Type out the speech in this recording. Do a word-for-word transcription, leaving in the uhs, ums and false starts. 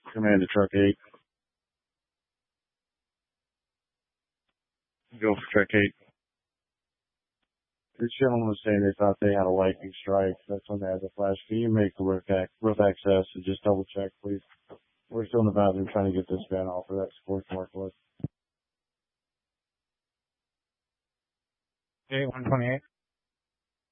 Command to truck eight. Go for truck eight. The gentleman was saying they thought they had a lightning strike. That's when they had the flash. Can you make the roof, ac- roof access and just double check, please? We're still in the bathroom trying to get this van off of that sports mark list. eight one twenty-eight.